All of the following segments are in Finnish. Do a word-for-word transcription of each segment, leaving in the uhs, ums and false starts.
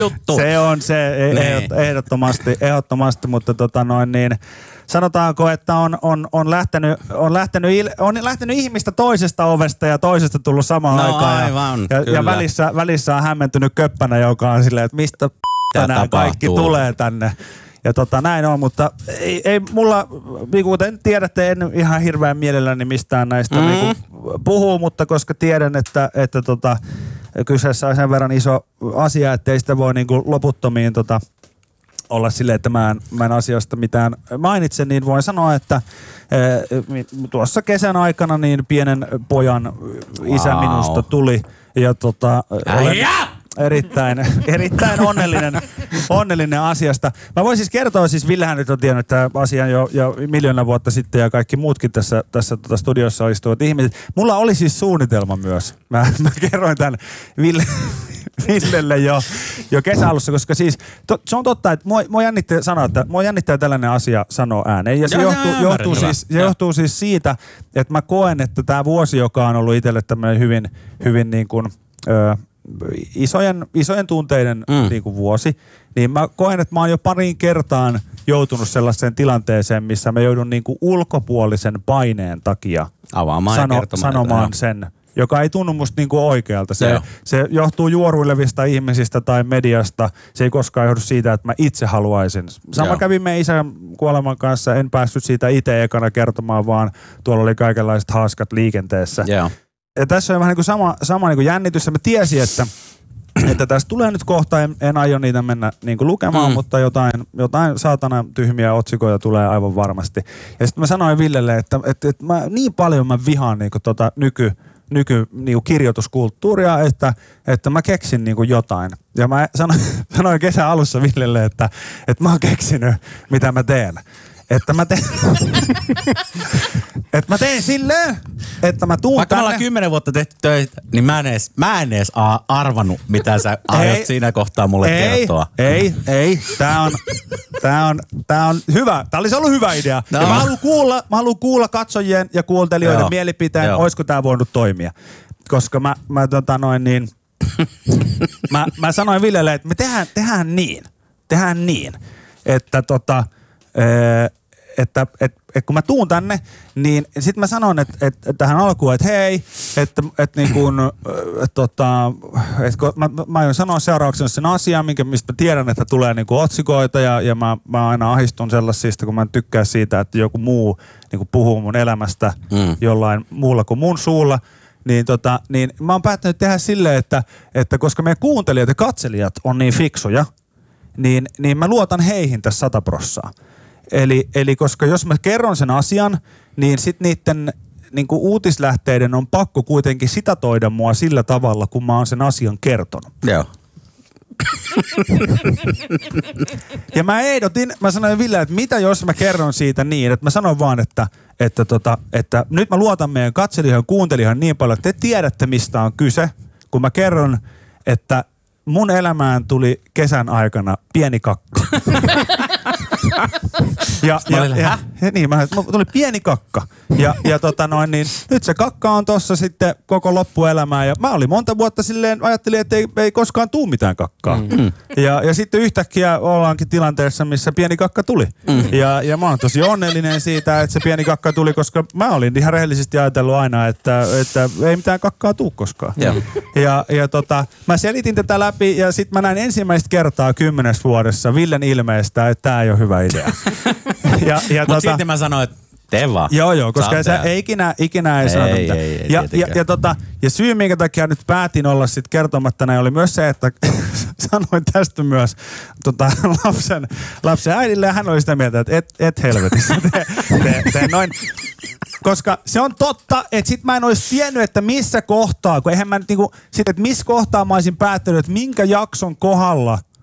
juttu. Se on se ehdot, ehdottomasti, ehdottomasti, mutta tota noin niin, sanotaanko, että on, on, on, lähtenyt, on, lähtenyt, on lähtenyt ihmistä toisesta ovesta ja toisesta tullut samaan no, aikaan. Aivan, ja, ja välissä, välissä on hämmentynyt köppänä, joka on silleen, että mistä tänään kaikki tulee tänne. Ja tota näin on, mutta ei, ei mulla, kuten tiedätte, en ihan hirveän mielelläni mistään näistä mm. niinku puhuu, mutta koska tiedän, että, että tota, kyseessä on sen verran iso asia, että ei sitä voi niinku loputtomiin tota, olla silleen, että mä en, mä en asiasta mitään mainitse, niin voin sanoa, että e, tuossa kesän aikana niin pienen pojan isä wow. minusta tuli ja tota... Olen, Erittäin, erittäin onnellinen, onnellinen asiasta. Mä voin siis kertoa, siis Villehän nyt on tiennyt tämän asian jo, jo miljoona vuotta sitten ja kaikki muutkin tässä, tässä tota studiossa istuvat ihmiset. Mulla oli siis suunnitelma myös. Mä, mä kerroin tämän Ville, Villelle jo, jo kesäalussa, koska siis to, se on totta, että mua, mua jännittää sanoa, että mua jännittää tällainen asia sanoa ääneen. Ja se, ja, johtuu, ja, johtuu, siis, se johtuu siis siitä, että mä koen, että tämä vuosi, joka on ollut itselle tämmöinen hyvin, hyvin niin kuin... Öö, Isojen, isojen tunteiden mm. niin kuin vuosi, niin mä koen, että mä oon jo pariin kertaan joutunut sellaiseen tilanteeseen, missä mä joudun niin kuin ulkopuolisen paineen takia sano, sanomaan sen, joka ei tunnu musta niin kuin oikealta. Se, se johtuu juoruilevista ihmisistä tai mediasta. Se ei koskaan johdu siitä, että mä itse haluaisin. Sama Joo. kävi meidän isän kuoleman kanssa. En päässyt siitä itse ekana kertomaan, vaan tuolla oli kaikenlaiset haaskat liikenteessä. Joo. Ja tässä on vähän niin kuin sama, sama niin kuin jännitys. Ja mä tiesin, että, että tästä tulee nyt kohta. En, en aio niitä mennä niin kuin lukemaan, mm. mutta jotain, jotain saatana tyhmiä otsikoita tulee aivan varmasti. Ja sitten mä sanoin Villelle, että, että, että mä, niin paljon mä vihaan niin kuin tota nyky, nyky niin kuin kirjoituskulttuuria, että, että mä keksin niin kuin jotain. Ja mä sanoin, sanoin kesän alussa Villelle, että, että mä oon keksinyt, mitä mä teen. Että mä teen... että mä teen silleen, että mä tuun Vaikka tänne. me ollaan kymmenen vuotta tehty töitä, niin mä en edes, mä en edes a- arvannut, mitä sä aiot siinä kohtaa mulle ei, kertoa. Ei, ei. Tää on, tää on, tää on hyvä. Tää olisi ollut hyvä idea. No. Ja mä haluan kuulla, mä haluan kuulla katsojien ja kuuntelijoiden Joo. mielipiteen, Joo. olisiko tää voinut toimia. Koska mä, mä tota noin niin, mä, mä sanoin Villelle, että me tehdään, tehdään niin, tehdään niin, että tota, ee, että et, et kun mä tuun tänne, niin sit mä sanon, että et, et tähän alkuun, että hei, että et niin kun, et tota, et kun mä, mä aion sanoa seuraavaksi sen asian, minkä, mistä mä tiedän, että tulee niin kuin otsikoita ja, ja mä, mä aina ahistun sellaisista, kun mä tykkään siitä, että joku muu niin kuin puhuu mun elämästä mm. jollain muulla kuin mun suulla. Niin, tota, niin mä oon päättänyt tehdä silleen, että, että koska meidän kuuntelijat ja katselijat on niin fiksuja, niin, niin mä luotan heihin tässä sata prossaa. Eli, eli koska jos mä kerron sen asian, niin sit niitten niin kuin uutislähteiden on pakko kuitenkin sitatoida mua sillä tavalla, kun mä oon sen asian kertonut. Joo. Ja mä ehdotin, mä sanoin Ville, että mitä jos mä kerron siitä niin, että mä sanon vaan, että, että, tota, että nyt mä luotan meidän katselijoihin ja kuuntelijoihin niin paljon, että te tiedätte mistä on kyse, kun mä kerron, että mun elämään tuli kesän aikana pieni kakka. ja, ja, ja, ja, ja niin, mä, tuli pieni kakka. Ja, ja tota noin, niin nyt se kakka on tossa sitten koko loppuelämää. Ja mä olin monta vuotta silleen, ajattelin, että ei, ei koskaan tuu mitään kakkaa. Mm. Ja, ja sitten yhtäkkiä ollaankin tilanteessa, missä pieni kakka tuli. Mm. Ja, ja mä oon tosi onnellinen siitä, että se pieni kakka tuli, koska mä olin ihan rehellisesti ajatellut aina, että, että ei mitään kakkaa tuu koskaan. Yeah. Ja, ja tota, mä selitin tätä läpi ja sit mä näin ensimmäistä kertaa kymmenes vuodessa Villen ilmeestä, että tää ei ole hyvä idea. ja, ja Mut tota, sitten mä sanoin, että tee vaan. Joo, joo, koska se ei ikinä, ikinä ei, ei sanota mitään. Ei, ei, ja, ja, ja, tota, ja syy, minkä takia nyt päätin olla sit kertomatta näin, oli myös se, että sanoin tästä myös tota, lapsen, lapsen äidille, ja hän oli sitä mieltä, että et, et helvetissä tee, tee, tee noin. Koska se on totta, että sit mä en olisi tiennyt, että missä kohtaa, kun eihän mä nyt niinku, sit, että missä kohtaa mä olisin päättänyt, että minkä jakson kohdalla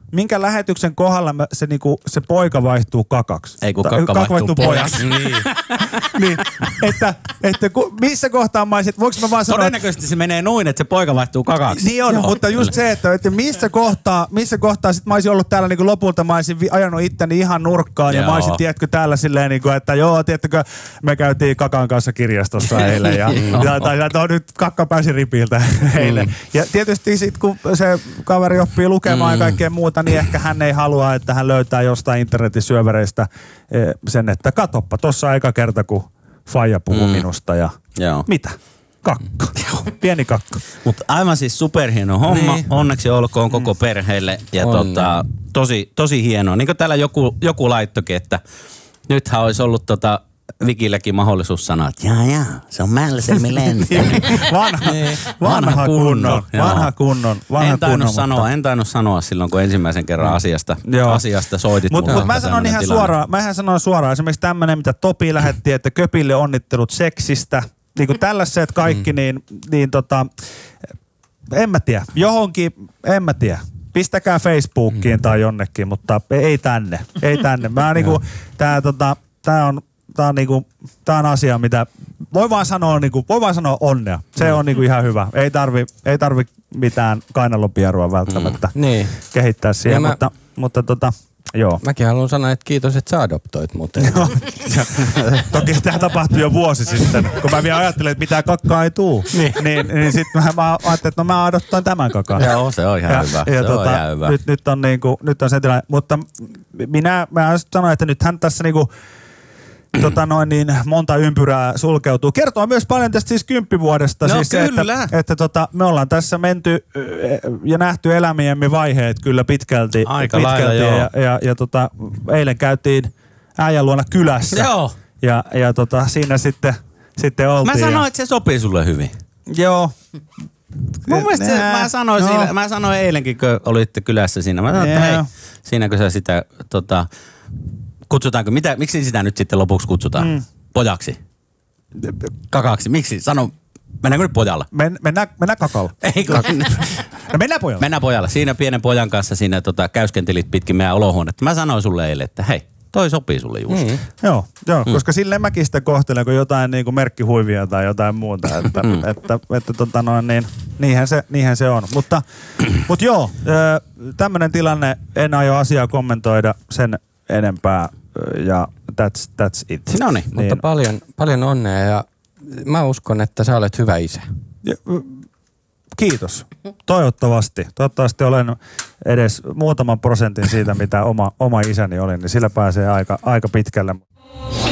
minkä lähetyksen kohdalla mä, se, niinku, se poika vaihtuu kakaksi? Ei kun kakka vaihtuu, vaihtuu pojaksi. niin. niin. Että, että ku, missä kohtaa mä olisin, voinko mä vaan sanoa... Todennäköisesti se menee noin, että se poika vaihtuu kakaksi. Niin on, Joo, mutta just kyllä. se, että, että missä kohtaa, missä kohtaa sit mä olisin ollut täällä niinku lopulta, mä olisin ajanut itteni ihan nurkkaan joo. ja mä olisin, tiedätkö, täällä silleen, niinku, että joo, tiedättekö, me käytiin kakan kanssa kirjastossa eilen ja, ja tai että on nyt kakka pääsi ripiltä eilen. Mm. Ja tietysti sit kun se kaveri oppii lukemaan mm. ja kaikkea muuta, niin ehkä hän ei halua, että hän löytää jostain internetin syövereistä sen, että katoppa, tossa aika kerta, kun faija puhuu mm. minusta ja Joo. mitä? Kakka. Pieni kakka. Mutta aivan siis superhieno homma. Niin. Onneksi olkoon koko perheelle. Ja tota, tosi, tosi hienoa. Niin kuin täällä joku, joku laittokin, että nythän olisi ollut tota Vikillekin mahdollisuus sanoa, että jaa jaa, se on Mälselmi lentää. vanha, vanha kunnon. Vanha kunnon. Vanha en tainnut sanoa, mutta... en tainnut sanoa silloin, kun ensimmäisen kerran asiasta, asiasta soitit. Mutta mut mä sanon ihan tilanne. suoraan, mähän sanon suoraan, esimerkiksi tämmönen, mitä Topi lähetti, että Köpille onnittelut seksistä. Niin kuin tällaiset kaikki, niin, niin tota, en mä tiedä. Johonkin, en mä tiedä. Pistäkää Facebookiin tai jonnekin, mutta ei tänne. Ei tänne. Mä niinku, tää tota, tää on, tää on niinku, tää on asia, mitä voi vaan sanoa niinku, voi vaan sanoa onnea. Se on niinku ihan hyvä. Ei tarvi, ei tarvi mitään kainalopierua välttämättä mm. niin. kehittää siihen, mä... mutta, mutta tota, joo. Mäkin haluan sanoa, että kiitos, että sä adoptoit muuten. Toki tämä tapahtui jo vuosi sitten, kun mä vielä ajattelin, että mitään kakkaa ei tuu. niin, niin, niin sitten mä, mä ajattelin, että no mä adoptoin tämän kakan. Joo, se on ihan ja, hyvä. Ja se tota, on ihan hyvä. Nyt, nyt, on niinku, nyt on se tilanne. Mutta minä, mä sanoin, että nythän tässä niinku, tota noin niin, monta ympyrää sulkeutuu. Kertoo myös paljon tästä siis kymppivuodesta. No siis kyllä. Se, että, että tota, me ollaan tässä menty ja nähty elämiemme vaiheet kyllä pitkälti. Aika pitkälti lailla, joo. Ja, ja, ja tota, eilen käytiin äijän luona kylässä. Joo. Ja, ja tota, siinä sitten, sitten oltiin. Mä sanoin, ja... että se sopii sulle hyvin. Joo. Mun mielestä se, mä, sanoin no. siinä, mä sanoin eilenkin, kun olitte kylässä siinä. Mä sanoin, että hei, siinäkö sä sitä... Tota, kutsutaanko? Mitä, miksi sitä nyt sitten lopuksi kutsutaan? Mm. Pojaksi? Kakaksi? Miksi? Sano, mennäänkö nyt pojalla? Men, mennään, mennään kakalla. Eikö? No mennään pojalla. Mennään pojalla. Siinä pienen pojan kanssa siinä tota, käyskentelit pitkin meidän olohuonetta. Mä sanoin sulle eilen, että hei, toi sopii sulle just. Mm. Joo, joo mm. koska silleen mäkin sitä kohtelen, kun jotain niin kuin merkkihuivia tai jotain muuta. Että, mm. että, että, että tota noin, niin, niinhän, se, niinhän se on. Mutta, mutta joo, tämmöinen tilanne, en aio asiaa kommentoida sen enempää ja that's, that's it. No niin. Mutta paljon, paljon onnea ja mä uskon, että sä olet hyvä isä. Ja, kiitos. Toivottavasti. Toivottavasti olen edes muutaman prosentin siitä, mitä oma, oma isäni oli, niin sillä pääsee aika, aika pitkälle.